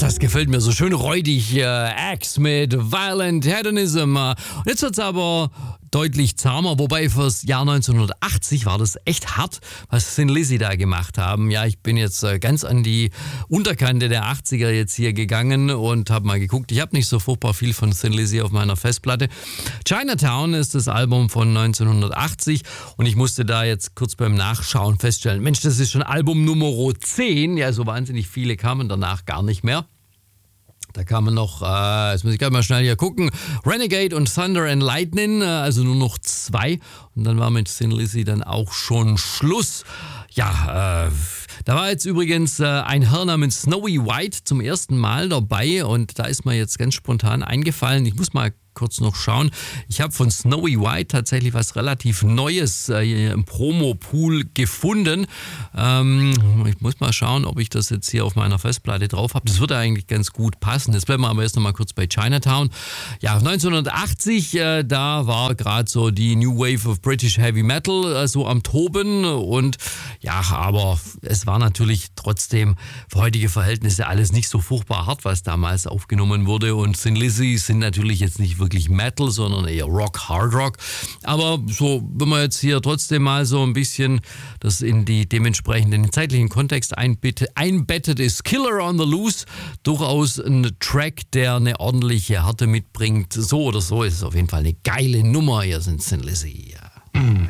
das gefällt mir so schön räudig. Axe mit Violent Hedonism. Jetzt wird's aber deutlich zahmer, wobei fürs Jahr 1980 war das echt hart, was Thin Lizzy da gemacht haben. Ja, ich bin jetzt ganz an die Unterkante der 80er jetzt hier gegangen und habe mal geguckt. Ich habe nicht so furchtbar viel von Thin Lizzy auf meiner Festplatte. Chinatown ist das Album von 1980 und ich musste da jetzt kurz beim Nachschauen feststellen, Mensch, das ist schon Album Nummer 10. Ja, so wahnsinnig viele kamen danach gar nicht mehr. Da kamen noch, jetzt muss ich gerade mal schnell hier gucken, Renegade und Thunder and Lightning, also nur noch 2. Und dann war mit Thin Lizzy dann auch schon Schluss. Ja, da war jetzt übrigens ein Herr namens Snowy White zum ersten Mal dabei und da ist mir jetzt ganz spontan eingefallen, ich muss mal kurz noch schauen. Ich habe von Snowy White tatsächlich was relativ Neues im Promo-Pool gefunden. Ich muss mal schauen, ob ich das jetzt hier auf meiner Festplatte drauf habe. Das würde eigentlich ganz gut passen. Jetzt bleiben wir aber erst noch mal kurz bei Chinatown. Ja, 1980, da war gerade so die New Wave of British Heavy Metal so am Toben und ja, aber es war natürlich trotzdem für heutige Verhältnisse alles nicht so furchtbar hart, was damals aufgenommen wurde und Thin Lizzy sind natürlich jetzt nicht wirklich Metal, sondern eher Rock, Hard Rock. Aber so, wenn man jetzt hier trotzdem mal so ein bisschen das in die dementsprechenden zeitlichen Kontext einbettet, ist Killer on the Loose durchaus ein Track, der eine ordentliche Härte mitbringt. So oder so ist es auf jeden Fall eine geile Nummer. Hier sind Thin Lizzy.